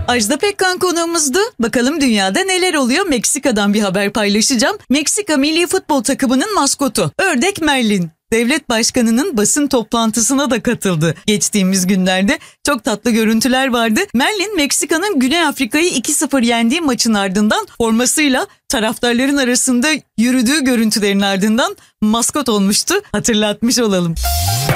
Ajda Pekkan konuğumuzdu. Bakalım dünyada neler oluyor? Meksika'dan bir haber paylaşacağım. Meksika milli futbol takımının maskotu ördek Merlin, devlet başkanının basın toplantısına da katıldı geçtiğimiz günlerde. Çok tatlı görüntüler vardı. Merlin, Meksika'nın Güney Afrika'yı 2-0 yendiği maçın ardından formasıyla taraftarların arasında yürüdüğü görüntülerin ardından maskot olmuştu. Hatırlatmış olalım.